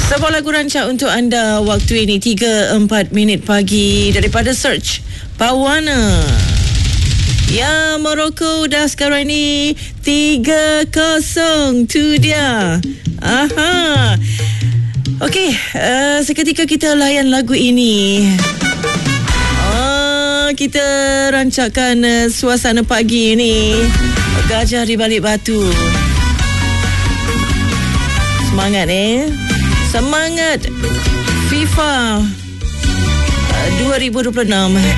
Sebuah lagu rancak untuk anda waktu ini 3-4 minit pagi daripada Search Pawana. Ya, Morocco dah sekarang ini 3-0. Tu dia. Aha. Okey, seketika kita layan lagu ini. Kita rancakkan suasana pagi ini. Gajah di balik batu. Semangat Semangat FIFA 2026.